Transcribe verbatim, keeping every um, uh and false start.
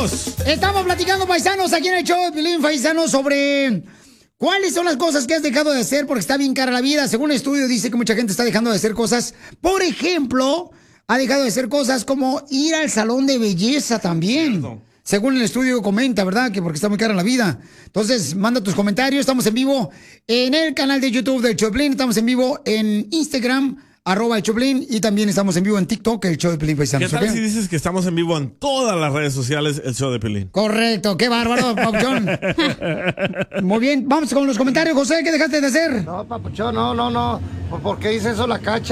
Continuamos. Estamos platicando, paisanos, aquí en el show de Piolín, paisanos, sobre cuáles son las cosas que has dejado de hacer porque está bien cara la vida. Según el estudio dice que mucha gente está dejando de hacer cosas. Por ejemplo, ha dejado de hacer cosas como ir al salón de belleza también. Cierto. Según el estudio comenta, ¿verdad? Que porque está muy cara la vida. Entonces, manda tus comentarios. Estamos en vivo en el canal de YouTube del Choplin. Estamos en vivo en Instagram, arroba el Choplin. Y también estamos en vivo en TikTok, el show de Piolín, paisanos. ¿Qué tal ¿Okay? si dices que estamos en vivo en todas las redes sociales, el show de Piolín? Correcto. Qué bárbaro, Papuchón. Muy bien. Vamos con los comentarios, José. ¿Qué dejaste de hacer? No, Papuchón, no, no, no. ¿Por qué dice eso la Cacha?